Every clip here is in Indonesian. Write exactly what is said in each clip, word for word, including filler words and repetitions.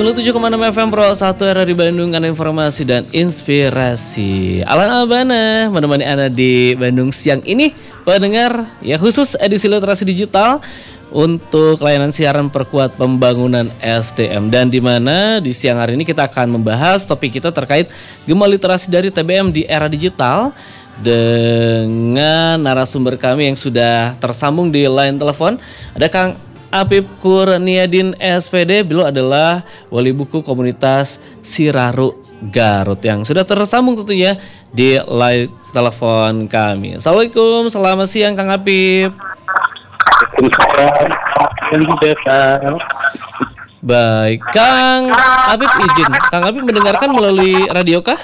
sembilan puluh tujuh koma enam F M Pro satu era di Bandung, karena informasi dan inspirasi. Alan Albana menemani Anda di Bandung siang ini, pendengar ya, khusus edisi literasi digital untuk layanan siaran perkuat pembangunan S D M. Dan di mana di siang hari ini kita akan membahas topik kita terkait gema literasi dari T B M di era digital dengan narasumber kami yang sudah tersambung di line telepon. Ada Kang Apip Kurniadin S P D, beliau adalah wali buku komunitas Siraru Garut yang sudah tersambung tentunya di line telepon kami. Assalamualaikum, selamat siang Kang Apip. Baik, Kang Apip izin, Kang Apip mendengarkan melalui radio kah?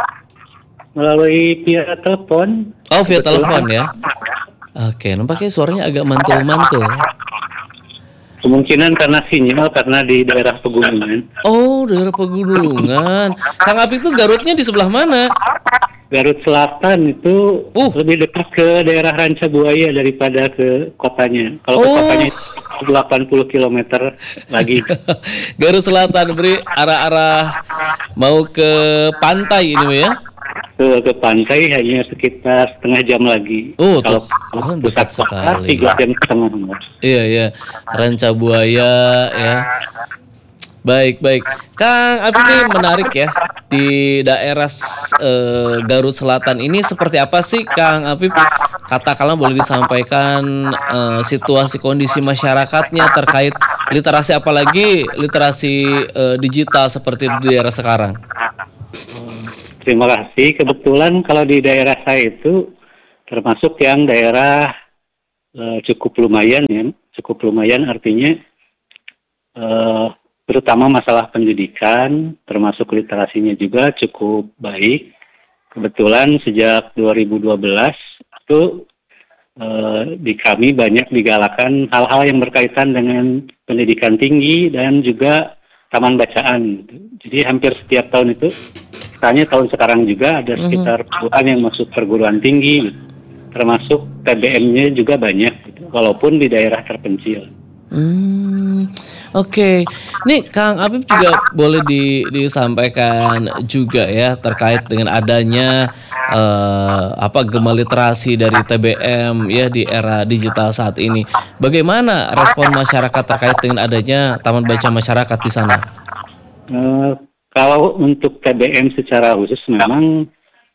Melalui via telepon. Oh, via telepon ya. Oke, nampaknya suaranya agak mantul-mantul. Kemungkinan karena sinyal, karena di daerah pegunungan. Oh, daerah pegunungan. Kang Apip itu Garutnya di sebelah mana? Garut Selatan itu uh. lebih dekat ke daerah Ranca Buaya daripada ke kotanya. Kalau oh. ke kotanya delapan puluh kilometer lagi. Garut Selatan, beri arah-arah mau ke pantai ini ya? Ke, ke pantai hanya sekitar setengah jam lagi. Oh, kalau oh, dekat sekali. Tiga jam setengah. Iya, iya. Ranca Buaya ya. Baik, baik. Kang Apip ini menarik ya. Di daerah uh, Garut Selatan ini seperti apa sih Kang Apip? Katakanlah boleh disampaikan uh, situasi kondisi masyarakatnya terkait literasi, apalagi literasi uh, digital seperti di daerah sekarang. Terima kasih. Kebetulan kalau di daerah saya itu termasuk yang daerah uh, cukup lumayan ya. Cukup lumayan artinya uh, terutama masalah pendidikan, termasuk literasinya juga cukup baik. Kebetulan sejak dua ribu dua belas itu uh, di kami banyak digalakan hal-hal yang berkaitan dengan pendidikan tinggi dan juga taman bacaan. Jadi hampir setiap tahun itu, misalnya tahun sekarang juga ada sekitar puluhan yang masuk perguruan tinggi, termasuk T B M-nya juga banyak, gitu, walaupun di daerah terpencil. Hmm, oke. Okay. Nih Kang Apip juga boleh di, disampaikan juga ya terkait dengan adanya uh, apa gema literasi dari T B M ya di era digital saat ini. Bagaimana respon masyarakat terkait dengan adanya taman baca masyarakat di sana? Uh, kalau untuk T B M secara khusus memang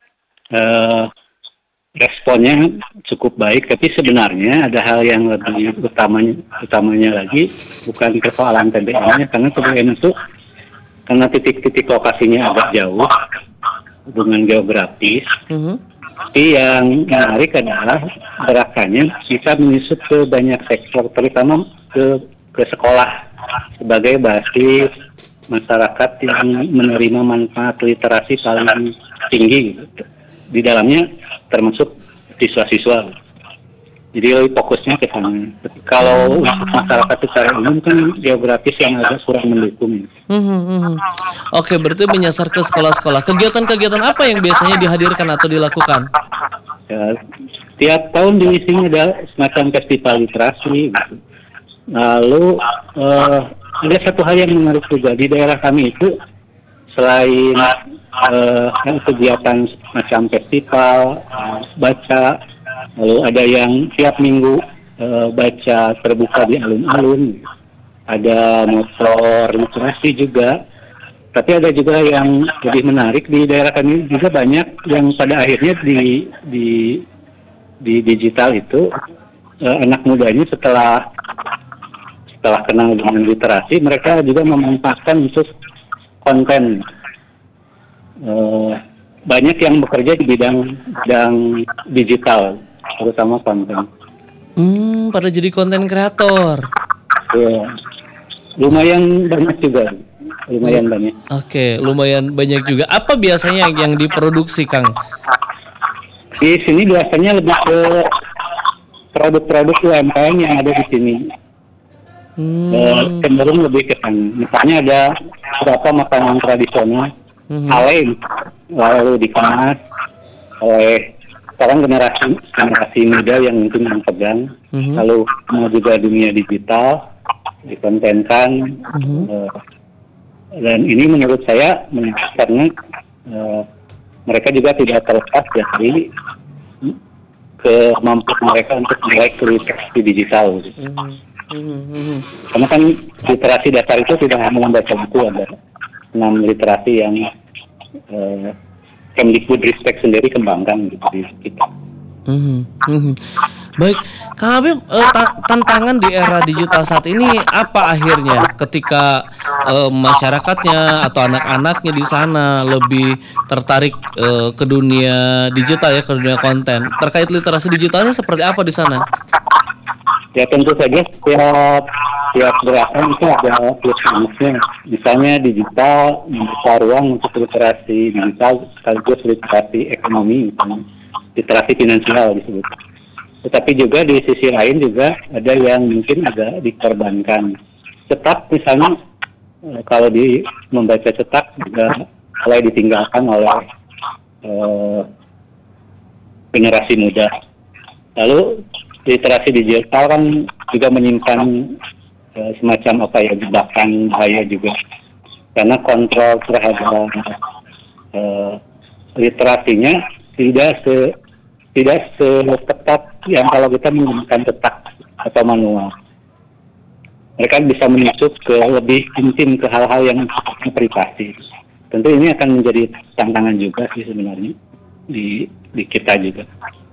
uh, responnya cukup baik, tapi sebenarnya ada hal yang lebih utamanya utamanya lagi, bukan persoalan T B M-nya, karena T B M itu karena titik-titik lokasinya agak jauh hubungan geografis. Uh-huh. Tapi yang menarik adalah gerakannya bisa menyusup ke banyak sektor, terutama ke ke sekolah sebagai basis masyarakat yang menerima manfaat literasi paling tinggi gitu. Di dalamnya termasuk siswa-siswa. Jadi lebih fokusnya ke sana. Kalau untuk masyarakat secara umum kan geografis yang agak kurang mendukung. Hmm, Oke, berarti menyasar ke sekolah-sekolah. Kegiatan-kegiatan apa yang biasanya dihadirkan atau dilakukan? Ya, tiap tahun di sini ada semacam festival literasi. Gitu. Lalu uh, ada satu hal yang menarik juga di daerah kami itu, selain uh, kegiatan macam festival uh, baca, lalu ada yang tiap minggu uh, baca terbuka di alun-alun, ada motor literasi juga. Tapi ada juga yang lebih menarik di daerah kami juga banyak yang pada akhirnya di di di digital itu uh, anak mudanya setelah setelah kenal dengan literasi, mereka juga memanfaatkan untuk konten. Uh, banyak yang bekerja di bidang bidang digital, terutama konten. Hmm, pada jadi konten kreator. Ya, lumayan banyak juga, lumayan hmm. banyak. Oke, lumayan banyak juga. Apa biasanya yang diproduksi, Kang? Di sini biasanya lebih ke produk-produk U M K M yang ada di sini. Hmm. Uh, cenderung lebih ke sana. Misalnya ada beberapa makanan tradisional, hmm. ale, lalu dikemas oleh sekarang generasi generasi muda yang mungkin yang pegang, hmm. lalu mau juga dunia digital dikontenkan, hmm. uh, Dan ini menurut saya menarik karena uh, mereka juga tidak terlepas dari kemampuan mereka untuk melek literasi digital. Gitu. Mm-hmm. Karena kan literasi dasar itu tidak hanya membaca buku, ada enam literasi yang uh, Kemdikbudristek sendiri kembangkan gitu di kita. Mm-hmm. Mm-hmm. Baik, Kang Habib, eh, ta- tantangan di era digital saat ini apa akhirnya ketika eh, masyarakatnya atau anak-anaknya di sana lebih tertarik eh, ke dunia digital ya, ke dunia konten. Terkait literasi digitalnya seperti apa di sana? Ya tentu saja setiap setiap gerakan itu ada plus minusnya. Misalnya digital membuka ruang untuk literasi digital sekaligus literasi ekonomi, misalnya literasi finansial disebut. Tetapi juga di sisi lain juga ada yang mungkin agak dikorbankan. Cetak misalnya kalau di membaca cetak juga mulai ditinggalkan oleh eh, generasi muda. Lalu literasi digital kan juga menyimpan uh, semacam apa ya jebakan bahaya juga, karena kontrol terhadap uh, literasinya tidak se tidak seketat yang kalau kita menggunakan cetak atau manual. Mereka bisa menyusup ke lebih intim ke hal-hal yang privasi. Tentu ini akan menjadi tantangan juga sih sebenarnya di di kita juga.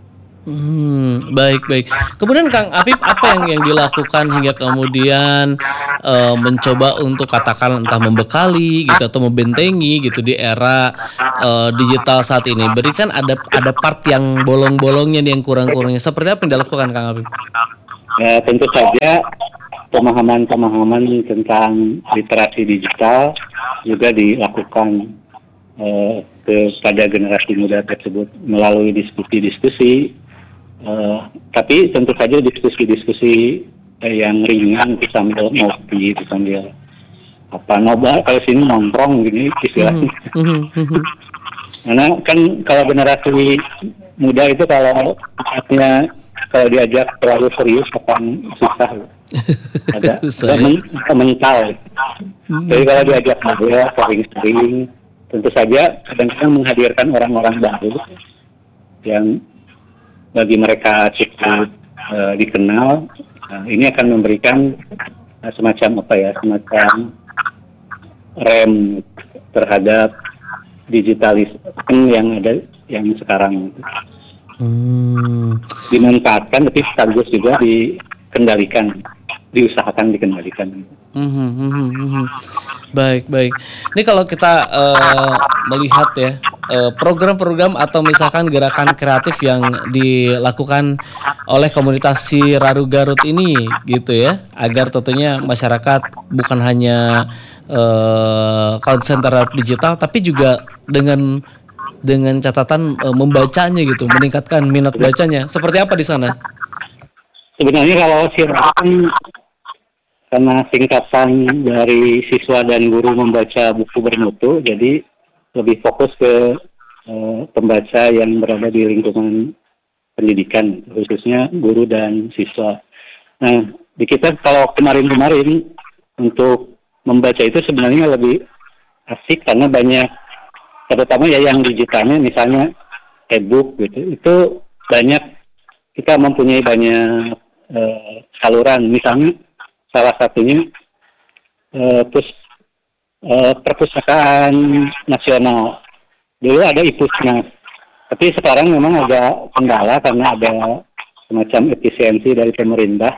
Hmm, baik baik. Kemudian Kang Apip, apa yang yang dilakukan hingga kemudian eh, mencoba untuk katakan entah membekali gitu atau membentengi gitu di era eh, digital saat ini? Berikan ada ada part yang bolong-bolongnya nih, yang kurang-kurangnya. Seperti apa yang dilakukan Kang Apip? Ya, tentu saja pemahaman-pemahaman tentang literasi digital juga dilakukan eh, kepada generasi muda tersebut melalui diskusi-diskusi. Uh, tapi tentu saja diskusi-diskusi uh, yang ringan sambil ngopi, sambil apa nobar kalau sini nongkrong gini istilahnya. Mm-hmm. Karena kan kalau generasi muda itu kalau artinya kalau diajak terlalu serius akan susah, agak men- mental. Mm-hmm. Jadi kalau diajak ngobrol sering-sering, tentu saja kadang-kadang menghadirkan orang-orang baru yang bagi mereka cukup uh, dikenal, uh, ini akan memberikan uh, semacam apa ya, semacam rem terhadap digitalisme yang ada yang sekarang hmm. dimanfaatkan, tapi sekaligus juga dikendalikan, diusahakan dikendalikan. Hmm, hmm, hmm, hmm. Baik baik. Ini kalau kita uh, melihat ya. Program-program atau misalkan gerakan kreatif yang dilakukan oleh komunitas si Raru Garut ini gitu ya, agar tentunya masyarakat bukan hanya uh, konsen terhadap digital tapi juga dengan dengan catatan uh, membacanya gitu, meningkatkan minat bacanya. Seperti apa di sana? Sebenarnya kalau si Raru karena singkatan dari siswa dan guru membaca buku bermutu, jadi lebih fokus ke uh, pembaca yang berada di lingkungan pendidikan, khususnya guru dan siswa. Nah, di kita kalau kemarin-kemarin untuk membaca itu sebenarnya lebih asik karena banyak, terutama ya yang digitalnya, misalnya e-book gitu, itu banyak, kita mempunyai banyak uh, saluran, misalnya salah satunya uh, terus Uh, perpustakaan nasional. Dulu ada I-Pusnas, tapi sekarang memang ada kendala karena ada semacam efisiensi dari pemerintah.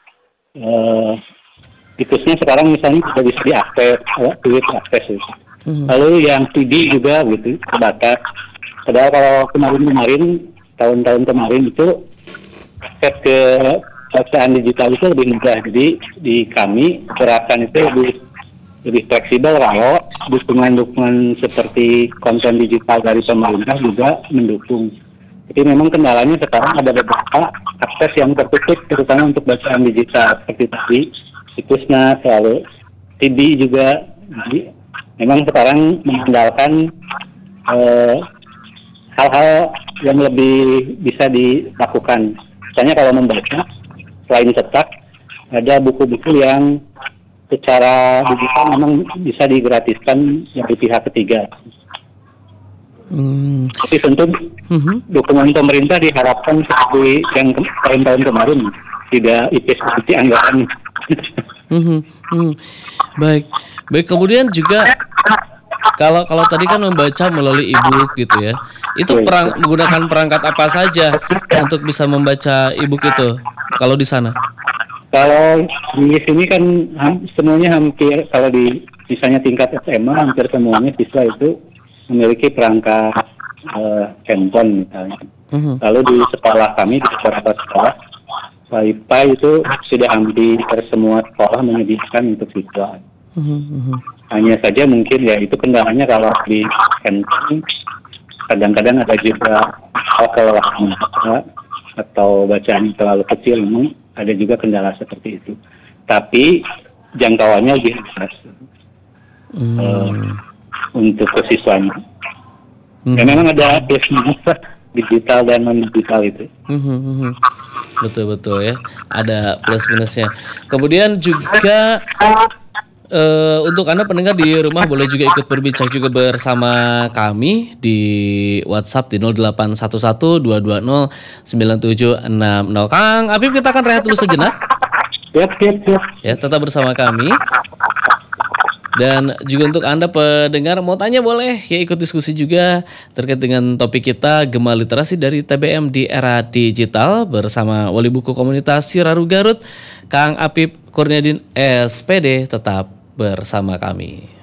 Uh, I-Pusnas sekarang misalnya tidak bisa diakses, sulit akses. Hmm. Lalu yang T D juga gitu terbatas. Padahal kalau kemarin-kemarin, tahun-tahun kemarin itu akses ke bacaan digital itu lebih mudah. Jadi di kami gerakan itu lebih lebih fleksibel kalau dukungan-dukungan seperti konten digital dari pemerintah juga mendukung. Jadi memang kendalanya sekarang ada beberapa akses yang tertutup, terutama untuk bacaan digital seperti tadi, situsnya selalu T V juga. Jadi memang sekarang mengandalkan eh, hal-hal yang lebih bisa dilakukan. Misalnya kalau membaca, selain cetak, ada buku-buku yang secara digital memang bisa digratiskan dari pihak ketiga. Hmm. Tapi tentu Mhm. dukungan pemerintah diharapkan seperti yang ke- tahun-tahun kemarin, tidak I P seperti anggaran. Mhm, mhm. Baik, baik. Kemudian juga kalau kalau tadi kan membaca melalui e-book gitu ya, itu perang menggunakan perangkat apa saja untuk bisa membaca e-book itu kalau di sana? Kalau di sini kan ham- semuanya hampir, kalau di misalnya tingkat S M A hampir semuanya siswa itu memiliki perangkat eh, handphone misalnya. Mhm, Lalu di sekolah kami, di beberapa sekolah, Wi-Fi itu sudah hampir semua sekolah menyediakan untuk siswa. mhm, mhm. Hanya saja mungkin ya itu kendalanya kalau di handphone kadang-kadang ada juga kelelahan baca atau bacaan terlalu kecil, memang ada juga kendala seperti itu. Tapi jangkauannya lebih luas Hmm, eh, untuk kesiswanya. mhm, Ya memang ada plus minus lah, digital dan non digital itu. mhm, mhm. Betul betul ya, ada plus minusnya. Kemudian juga eh, untuk Anda pendengar di rumah boleh juga ikut berbincang juga bersama kami di WhatsApp di nol delapan satu satu dua dua nol sembilan tujuh enam nol. Kang Apip, kita akan rehat dulu sejenak Siap, siap, siap. ya, tetap bersama kami. Dan juga untuk Anda pendengar mau tanya boleh ya, ikut diskusi juga terkait dengan topik kita Gema Literasi dari T B M di Era Digital bersama Wali Buku Komunitas Siraru Garut, Kang Apip Kurniadin S P D. Tetap bersama kami.